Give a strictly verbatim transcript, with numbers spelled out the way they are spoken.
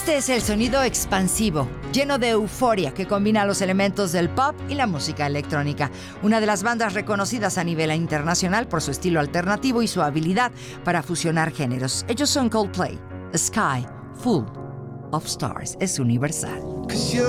Este es el sonido expansivo, lleno de euforia que combina los elementos del pop y la música electrónica. Una de las bandas reconocidas a nivel internacional por su estilo alternativo y su habilidad para fusionar géneros. Ellos son Coldplay. A Sky Full of Stars es universal. Cause you're